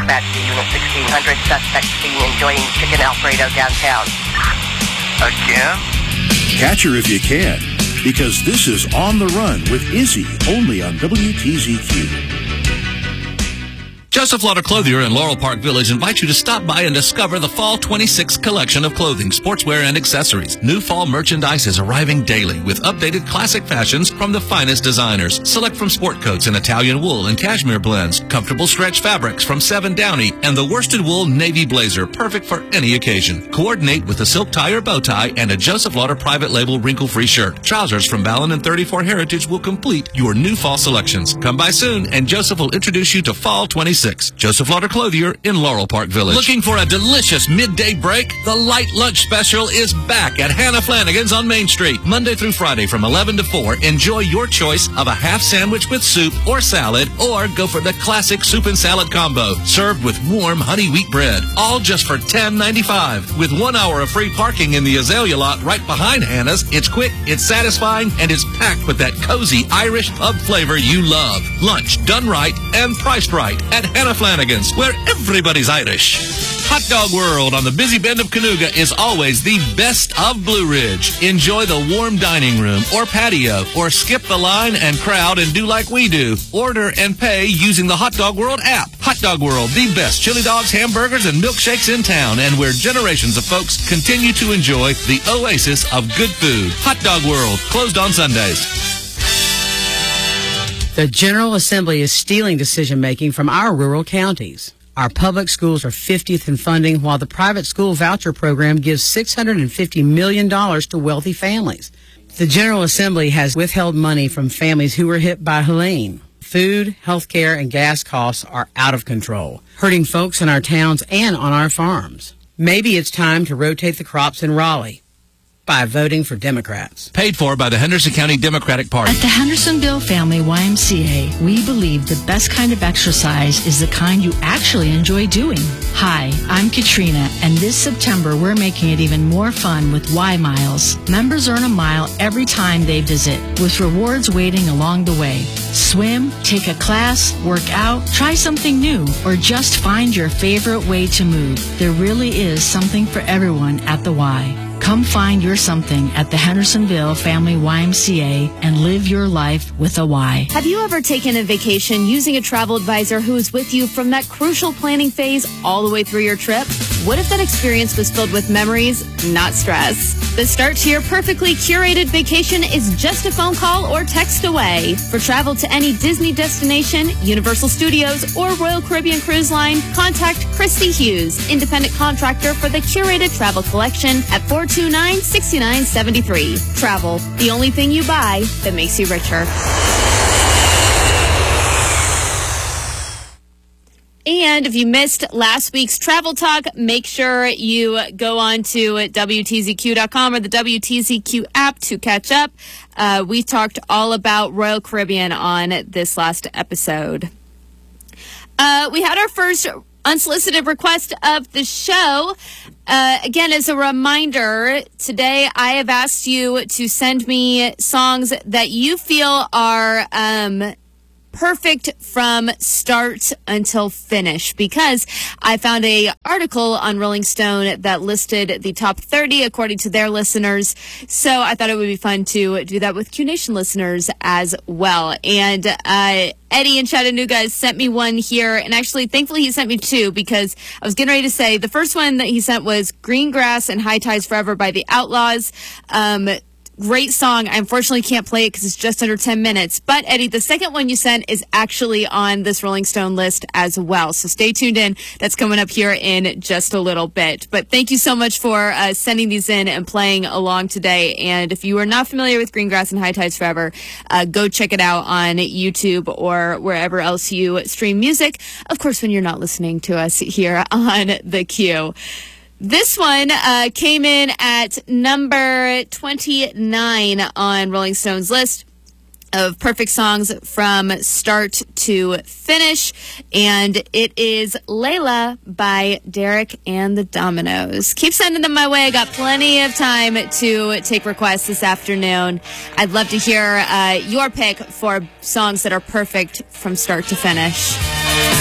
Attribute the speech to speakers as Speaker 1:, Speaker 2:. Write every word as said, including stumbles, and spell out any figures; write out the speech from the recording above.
Speaker 1: Dispatch to Unit sixteen hundred. Suspect seen enjoying chicken Alfredo downtown.
Speaker 2: Again?
Speaker 3: Catch her if you can, because this is On the Run with Izzy, only on W T Z Q.
Speaker 4: Joseph Lauder Clothier in Laurel Park Village invites you to stop by and discover the Fall twenty-six collection of clothing, sportswear, and accessories. New fall merchandise is arriving daily with updated classic fashions from the finest designers. Select from sport coats in Italian wool and cashmere blends, comfortable stretch fabrics from Seven Downey, and the worsted wool navy blazer, perfect for any occasion. Coordinate with a silk tie or bow tie and a Joseph Lauder private label wrinkle-free shirt. Trousers from Ballon and thirty-four Heritage will complete your new fall selections. Come by soon, and Joseph will introduce you to Fall twenty-six. Joseph Lauder Clothier in Laurel Park Village. Looking for a delicious midday break? The Light Lunch Special is back at Hannah Flanagan's on Main Street. Monday through Friday from eleven to four. Enjoy your choice of a half sandwich with soup or salad, or go for the classic soup and salad combo, served with warm honey wheat bread. All just for ten ninety-five. With one hour of free parking in the Azalea lot right behind Hannah's, it's quick, it's satisfying, and it's packed with that cozy Irish pub flavor you love. Lunch done right and priced right at Hannah Flanagan's, where everybody's Irish. Hot Dog World on the busy bend of Canoga is always the best of Blue Ridge. Enjoy the warm dining room or patio, or skip the line and crowd and do like we do. Order and pay using the Hot Dog World app. Hot Dog World, the best chili dogs, hamburgers, and milkshakes in town, and where generations of folks continue to enjoy the oasis of good food. Hot Dog World, closed on Sundays.
Speaker 5: The General Assembly is stealing decision-making from our rural counties. Our public schools are fiftieth in funding, while the private school voucher program gives six hundred fifty million dollars to wealthy families. The General Assembly has withheld money from families who were hit by Helene. Food, health care, and gas costs are out of control, hurting folks in our towns and on our farms. Maybe it's time to rotate the crops in Raleigh by voting for Democrats.
Speaker 4: Paid for by the Henderson County Democratic Party.
Speaker 6: At the Hendersonville Family Y M C A, we believe the best kind of exercise is the kind you actually enjoy doing. Hi, I'm Katrina, and this September we're making it even more fun with Y Miles. Members earn a mile every time they visit, with rewards waiting along the way. Swim, take a class, work out, try something new, or just find your favorite way to move. There really is something for everyone at the Y. Come find your something at the Hendersonville Family Y M C A and live your life with a Y.
Speaker 7: Have you ever taken a vacation using a travel advisor who is with you from that crucial planning phase all the way through your trip? What if that experience was filled with memories, not stress? The start to your perfectly curated vacation is just a phone call or text away. For travel to any Disney destination, Universal Studios, or Royal Caribbean Cruise Line, contact Christy Hughes, independent contractor for the curated travel collection at four two nine, six nine seven three. Travel, the only thing you buy that makes you richer. And if you missed last week's Travel Talk, make sure you go on to W T Z Q dot com or the W T Z Q app to catch up. Uh, we talked all about Royal Caribbean on this last episode. Uh, we had our first unsolicited request of the show. Uh, again, as a reminder, today I have asked you to send me songs that you feel are um, perfect from start until finish, because I found a article on Rolling Stone that listed the top thirty according to their listeners. So I thought it would be fun to do that with Q Nation listeners as well. And uh, Eddie in Chattanooga has sent me one here, and actually, thankfully, he sent me two, because I was getting ready to say the first one that he sent was Green Grass and High Tides Forever by the Outlaws. Um, Great song. I unfortunately can't play it because it's just under ten minutes. But, Eddie, the second one you sent is actually on this Rolling Stone list as well. So stay tuned in. That's coming up here in just a little bit. But thank you so much for uh, sending these in and playing along today. And if you are not familiar with Greengrass and High Tides Forever, uh, go check it out on YouTube or wherever else you stream music. Of course, when you're not listening to us here on The Q. This one uh, came in at number twenty-nine on Rolling Stone's list of perfect songs from start to finish, and it is Layla by Derek and the Dominoes. Keep sending them my way. I got plenty of time to take requests this afternoon. I'd love to hear uh, your pick for songs that are perfect from start to finish.